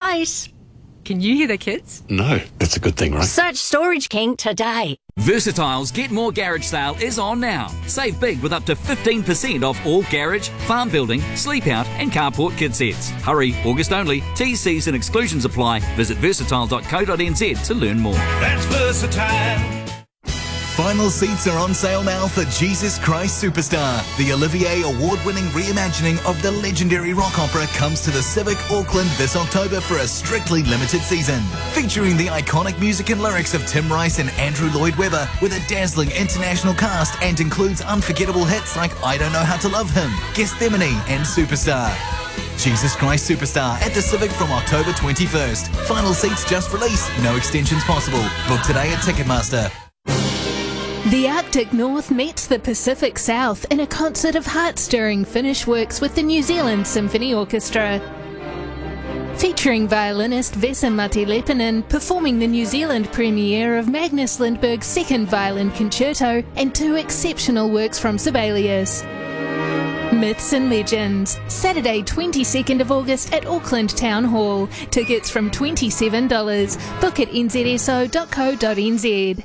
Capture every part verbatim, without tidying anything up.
Guys, can you hear the kids? No, that's a good thing, right? Search Storage King today. Versatile's Get More Garage sale is on now. Save big with up to fifteen percent off all garage, farm building, sleep out and carport kit sets. Hurry, August only. T's, C's and exclusions apply. Visit versatile dot co dot n z to learn more. That's Versatile. Final seats are on sale now for Jesus Christ Superstar. The Olivier Award-winning reimagining of the legendary rock opera comes to the Civic Auckland this October for a strictly limited season. Featuring the iconic music and lyrics of Tim Rice and Andrew Lloyd Webber with a dazzling international cast and includes unforgettable hits like I Don't Know How to Love Him, Gethsemane and Superstar. Jesus Christ Superstar at the Civic from October twenty-first. Final seats just released, no extensions possible. Book today at Ticketmaster. The Arctic North meets the Pacific South in a concert of heart-stirring Finnish works with the New Zealand Symphony Orchestra. Featuring violinist Vesa-Matti Leppänen performing the New Zealand premiere of Magnus Lindberg's second violin concerto and two exceptional works from Sibelius. Myths and Legends, Saturday twenty-second of August at Auckland Town Hall. Tickets from twenty-seven dollars. Book at n z s o dot co dot n z.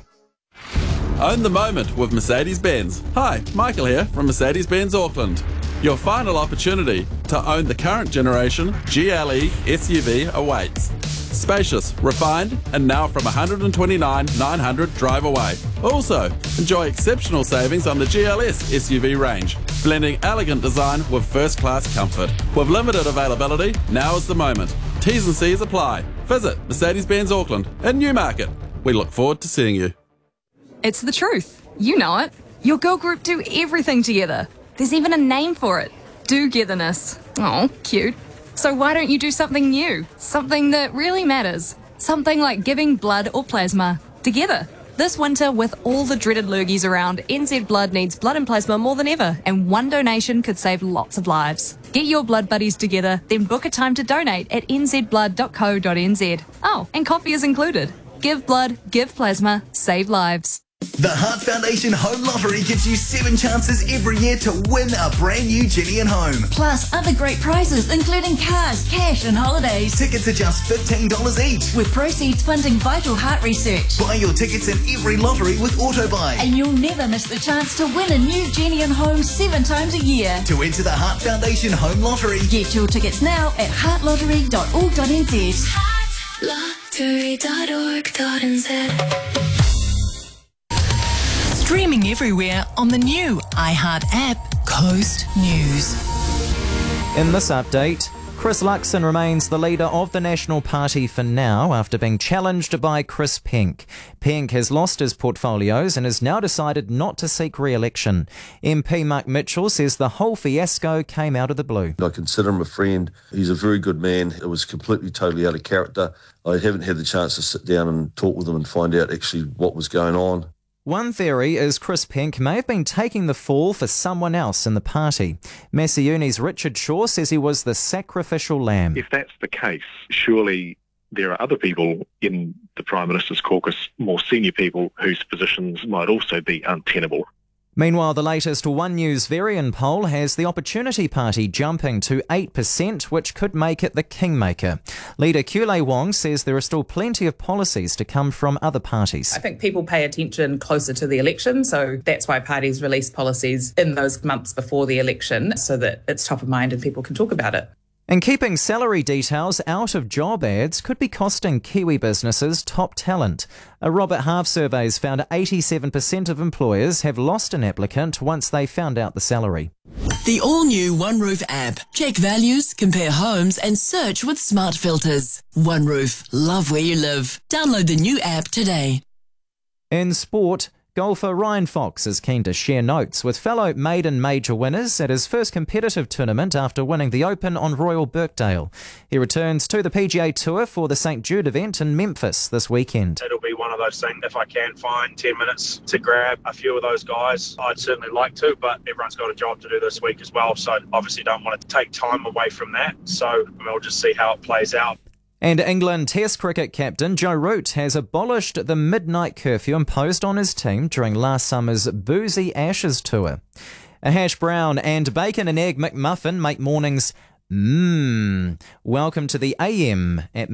Own the moment with Mercedes-Benz. Hi, Michael here from Mercedes-Benz Auckland. Your final opportunity to own the current generation G L E S U V awaits. Spacious, refined, and now from one hundred twenty-nine thousand nine hundred drive away. Also, enjoy exceptional savings on the G L S S U V range, blending elegant design with first-class comfort. With limited availability, now is the moment. T's and C's apply. Visit Mercedes-Benz Auckland in Newmarket. We look forward to seeing you. It's the truth. You know it. Your girl group do everything together. There's even a name for it. Do-getherness. Oh, cute. So why don't you do something new? Something that really matters. Something like giving blood or plasma together. This winter, with all the dreaded lurgies around, N Z Blood needs blood and plasma more than ever, and one donation could save lots of lives. Get your blood buddies together, then book a time to donate at n z blood dot co dot n z. Oh, and coffee is included. Give blood, give plasma, save lives. The Heart Foundation Home Lottery gives you seven chances every year to win a brand new Jenny and Home. Plus other great prizes including cars, cash and holidays. Tickets are just fifteen dollars each. With proceeds funding vital heart research. Buy your tickets in every lottery with AutoBuy. And you'll never miss the chance to win a new Jenny and Home seven times a year. To enter the Heart Foundation Home Lottery, get your tickets now at heart lottery dot org dot n z. heart lottery dot org dot n z. Streaming everywhere on the new iHeart app, Coast News. In this update, Chris Luxon remains the leader of the National Party for now after being challenged by Chris Penk. Penk has lost his portfolios and has now decided not to seek re-election. M P Mark Mitchell says the whole fiasco came out of the blue. I consider him a friend. He's a very good man. It was completely, totally out of character. I haven't had the chance to sit down and talk with him and find out actually what was going on. One theory is Chris Penk may have been taking the fall for someone else in the party. Massey-Uni's Richard Shaw says he was the sacrificial lamb. If that's the case, surely there are other people in the Prime Minister's caucus, more senior people, whose positions might also be untenable. Meanwhile, the latest One News Varian poll has the Opportunity Party jumping to eight percent, which could make it the kingmaker. Leader Kule Wong says there are still plenty of policies to come from other parties. I think people pay attention closer to the election, so that's why parties release policies in those months before the election, so that it's top of mind and people can talk about it. And keeping salary details out of job ads could be costing Kiwi businesses top talent. A Robert Half survey's found eighty-seven percent of employers have lost an applicant once they found out the salary. The all-new OneRoof app. Check values, compare homes and search with smart filters. OneRoof. Love where you live. Download the new app today. In sport, golfer Ryan Fox is keen to share notes with fellow maiden major winners at his first competitive tournament after winning the Open on Royal Birkdale. He returns to the P G A Tour for the Saint Jude event in Memphis this weekend. It'll be one of those things, if I can find ten minutes to grab a few of those guys, I'd certainly like to, but everyone's got a job to do this week as well, so obviously don't want to take time away from that. So we'll just see how it plays out. And England Test cricket captain Joe Root has abolished the midnight curfew imposed on his team during last summer's Boozy Ashes tour. A hash brown and bacon and egg McMuffin make mornings mmm. Welcome to the A M at